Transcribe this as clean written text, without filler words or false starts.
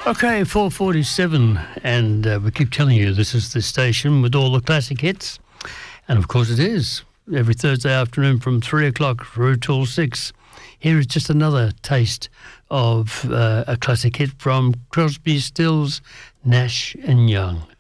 Okay, 4:47, and we keep telling you this is the station with all the classic hits, and of course it is. Every Thursday afternoon from 3 o'clock through till 6. Here is just another taste of a classic hit from Crosby, Stills, Nash and Young.